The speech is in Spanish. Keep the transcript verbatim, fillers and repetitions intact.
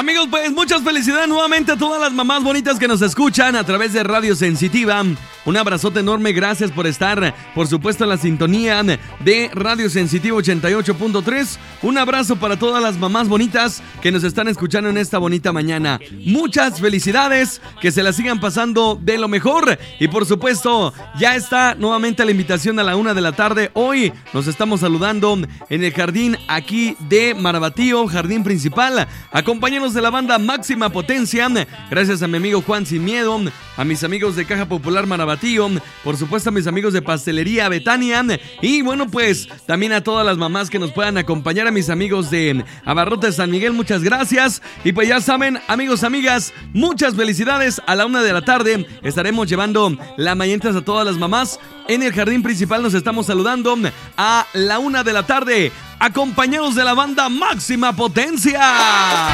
Amigos, pues muchas felicidades nuevamente a todas las mamás bonitas que nos escuchan a través de Radio Sensitiva. Un abrazote enorme, gracias por estar, por supuesto, en la sintonía de Radio Sensitiva ochenta y ocho punto tres. Un abrazo para todas las mamás bonitas que nos están escuchando en esta bonita mañana. Muchas felicidades, que se la sigan pasando de lo mejor. Y por supuesto, ya está nuevamente la invitación a la una de la tarde. Hoy nos estamos saludando en el jardín aquí de Marabatío, jardín principal. Acompáñanos de la banda Máxima Potencia. Gracias a mi amigo Juan Sin Miedo, a mis amigos de Caja Popular Marabatío, por supuesto a mis amigos de Pastelería Betania, y bueno, pues también a todas las mamás que nos puedan acompañar, a mis amigos de Abarrotes San Miguel, muchas gracias. Y pues ya saben, amigos, amigas, muchas felicidades. A la una de la tarde estaremos llevando la mañanitas a todas las mamás. En el jardín principal nos estamos saludando a la una de la tarde, acompañados de la banda Máxima Potencia.